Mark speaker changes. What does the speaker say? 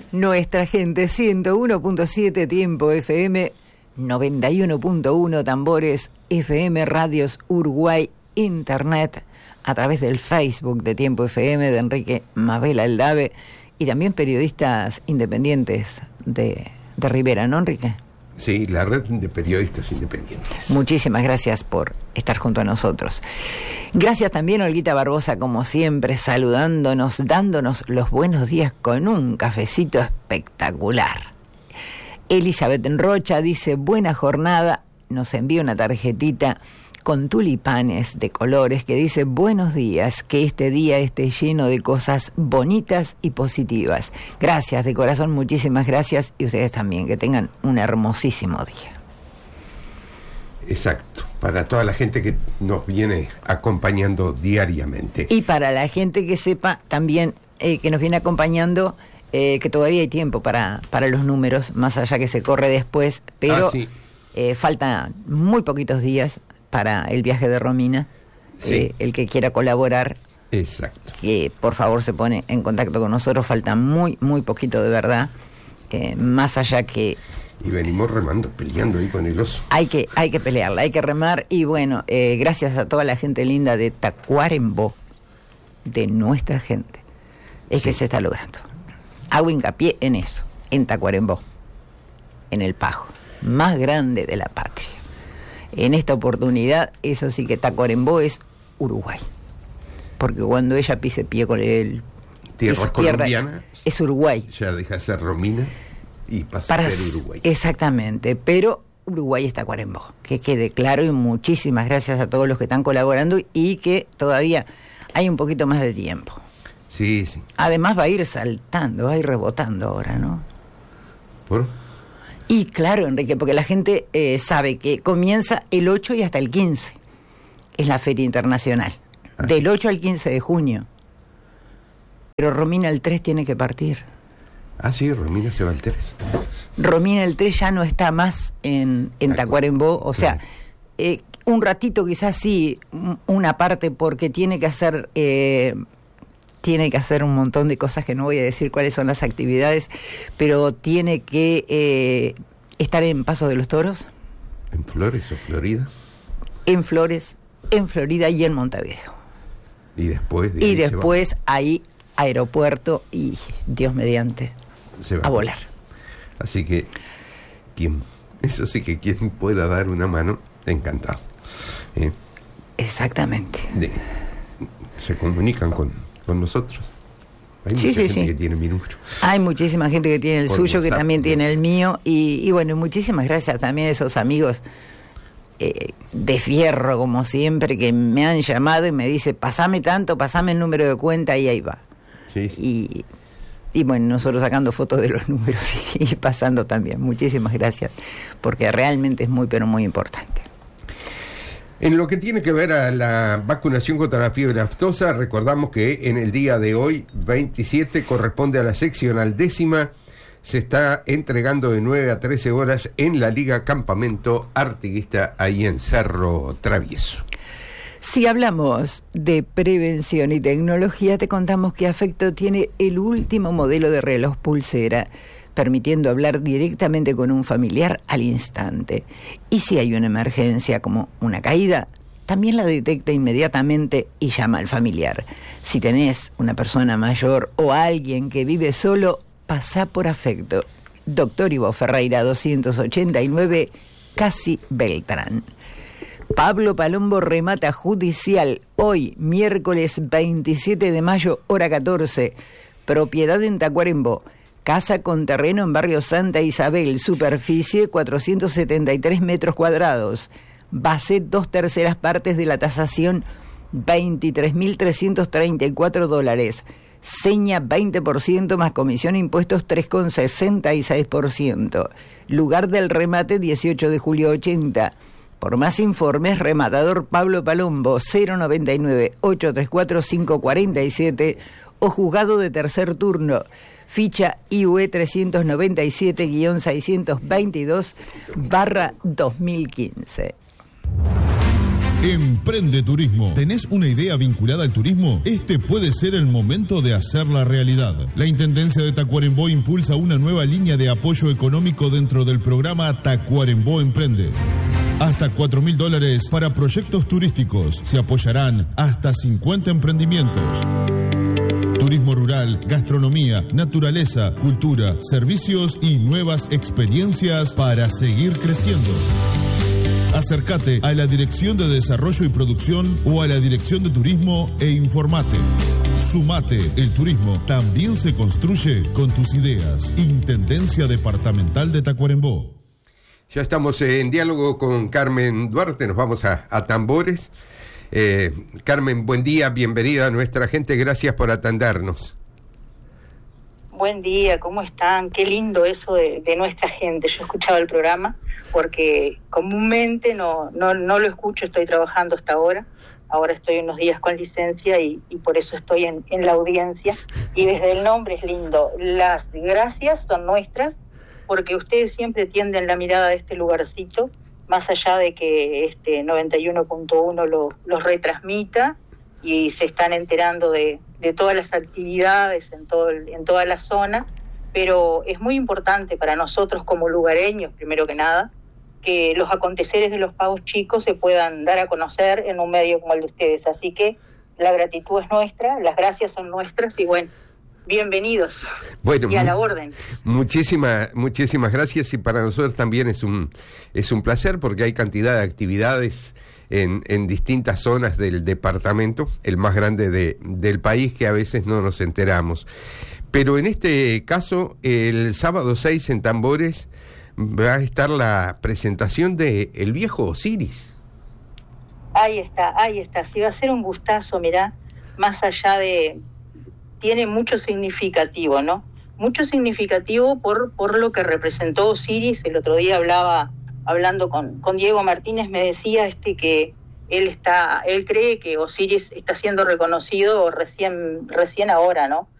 Speaker 1: Nuestra gente, 101.7 Tiempo FM, 91.1 Tambores FM, Radios Uruguay, Internet, a través del Facebook de Tiempo FM de Enrique Mabel Aldave y también periodistas independientes de Rivera, ¿no, Enrique?
Speaker 2: Sí, la red de periodistas independientes.
Speaker 1: Muchísimas gracias por estar junto a nosotros. Gracias también a Olguita Barbosa, como siempre, saludándonos, dándonos los buenos días con un cafecito espectacular. Elizabeth Rocha dice, buena jornada, nos envía una tarjetita con tulipanes de colores que dice, buenos días, que este día esté lleno de cosas bonitas y positivas. Gracias, de corazón, muchísimas gracias, y ustedes también, que tengan un hermosísimo día.
Speaker 2: Exacto, para toda la gente que nos viene acompañando diariamente.
Speaker 1: Y para la gente que sepa también que nos viene acompañando, que todavía hay tiempo para los números, más allá que se corre después, pero
Speaker 2: sí.
Speaker 1: Faltan muy poquitos días para el viaje de Romina.
Speaker 2: Sí.
Speaker 1: El que quiera colaborar,
Speaker 2: exacto,
Speaker 1: que por favor se pone en contacto con nosotros, falta muy poquito de verdad, más allá que...
Speaker 2: Y venimos remando, peleando ahí con el oso.
Speaker 1: Hay que pelearla, hay que remar, y bueno, gracias a toda la gente linda de Tacuarembó, de nuestra gente, es que se está logrando. Hago hincapié en eso, en Tacuarembó, en el Pajo, más grande de la patria. En esta oportunidad, eso sí que Tacuarembó es Uruguay. Porque cuando ella pise pie con el...
Speaker 2: Tierra colombiana.
Speaker 1: Es Uruguay.
Speaker 2: Ya deja de ser Romina y pasa a ser Uruguay.
Speaker 1: Exactamente, pero Uruguay es Tacuarembó. Que quede claro, y muchísimas gracias a todos los que están colaborando y que todavía hay un poquito más de tiempo.
Speaker 2: Sí, sí.
Speaker 1: Además va a ir saltando, va a ir rebotando ahora, ¿no?
Speaker 2: ¿Por?
Speaker 1: Y claro, Enrique, porque la gente sabe que comienza el 8 y hasta el 15. Es la Feria Internacional. Del 8 al 15 de junio. Pero Romina el 3 tiene que partir.
Speaker 2: Ah, sí, Romina se va al 3.
Speaker 1: Romina el 3 ya no está más en Tacuarembó. O sea, un ratito quizás sí, una parte, porque tiene que hacer un montón de cosas que no voy a decir cuáles son las actividades, pero tiene que estar en Paso de los Toros.
Speaker 2: ¿En Flores o Florida?
Speaker 1: En Flores, en Florida y en Montevideo.
Speaker 2: Y después
Speaker 1: ahí aeropuerto y Dios mediante
Speaker 2: se va
Speaker 1: a volar.
Speaker 2: Así que quien pueda dar una mano, encantado.
Speaker 1: Exactamente.
Speaker 2: Se comunican con nosotros. Hay mucha gente que tiene mi número.
Speaker 1: Hay muchísima gente que tiene el suyo, WhatsApp, que también tiene el mío, y bueno, muchísimas gracias también a esos amigos de fierro, como siempre, que me han llamado y me dice, pasame el número de cuenta, y ahí va.
Speaker 2: Sí.
Speaker 1: Y bueno, nosotros sacando fotos de los números y pasando también. Muchísimas gracias, porque realmente es muy, pero muy importante.
Speaker 2: En lo que tiene que ver a la vacunación contra la fiebre aftosa, recordamos que en el día de hoy, 27, corresponde a la seccional 10ª, se está entregando de 9 a 13 horas en la Liga Campamento Artiguista, ahí en Cerro Travieso.
Speaker 1: Si hablamos de prevención y tecnología, te contamos que Afecto tiene el último modelo de reloj pulsera, permitiendo hablar directamente con un familiar al instante. Y si hay una emergencia como una caída, también la detecta inmediatamente y llama al familiar. Si tenés una persona mayor o alguien que vive solo, pasá por Afecto. Doctor Ivo Ferreira 289, Casi Beltrán. Pablo Palombo remata judicial hoy, miércoles 27 de mayo, hora 14. Propiedad en Tacuarembó. Casa con terreno en barrio Santa Isabel, superficie 473 metros cuadrados. Base 2/3 partes de la tasación, $23.334. Seña 20% más comisión e impuestos 3,66%. Lugar del remate 18 de julio 80. Por más informes, rematador Pablo Palombo, 099-834-547 o juzgado de tercer turno. Ficha IUE 397-622/2015.
Speaker 3: Emprende Turismo. ¿Tenés una idea vinculada al turismo? Este puede ser el momento de hacerla realidad. La Intendencia de Tacuarembó impulsa una nueva línea de apoyo económico dentro del programa Tacuarembó Emprende. Hasta $4.000 para proyectos turísticos. Se apoyarán hasta 50 emprendimientos. Turismo rural, gastronomía, naturaleza, cultura, servicios y nuevas experiencias para seguir creciendo. Acércate a la Dirección de Desarrollo y Producción o a la Dirección de Turismo e informate. Sumate, el turismo también se construye con tus ideas. Intendencia Departamental de Tacuarembó.
Speaker 2: Ya estamos en diálogo con Carmen Duarte, nos vamos a Tambores. Carmen, buen día, bienvenida a nuestra gente, gracias por atendernos.
Speaker 4: Buen día, ¿cómo están? Qué lindo eso de nuestra gente. Yo escuchaba el programa porque comúnmente no lo escucho, estoy trabajando hasta ahora. Ahora estoy unos días con licencia y por eso estoy en la audiencia. Y desde el nombre es lindo. Las gracias son nuestras porque ustedes siempre tienden la mirada de este lugarcito, más allá de que este 91.1 los retransmita y se están enterando de todas las actividades en toda la zona, pero es muy importante para nosotros como lugareños, primero que nada, que los aconteceres de los pagos chicos se puedan dar a conocer en un medio como el de ustedes. Así que la gratitud es nuestra, las gracias son nuestras y bueno, bienvenidos. Bueno, y a la orden.
Speaker 2: Muchísimas gracias y para nosotros también es un placer porque hay cantidad de actividades en distintas zonas del departamento, el más grande del país, que a veces no nos enteramos. Pero en este caso, el sábado 6 en Tambores va a estar la presentación de El Viejo Osiris.
Speaker 4: Ahí está, sí, va a ser un gustazo, mirá, más allá de... tiene mucho significativo, ¿no? Mucho significativo por lo que representó Osiris. El otro día hablando con Diego Martínez, me decía que él cree que Osiris está siendo reconocido recién ahora, ¿no?